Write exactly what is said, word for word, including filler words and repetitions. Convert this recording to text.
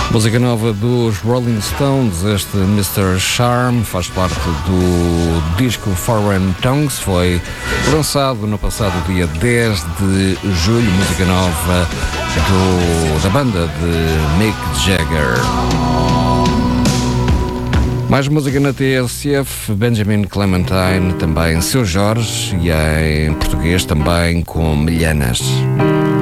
Música nova dos Rolling Stones, este mister Charm, faz parte do disco Foreign Tongues, foi lançado no passado dia dez de julho, música nova do, da banda de Mick Jagger. Mais música na T S F, Benjamin Clementine, também Seu Jorge, e em português também com Milhanas.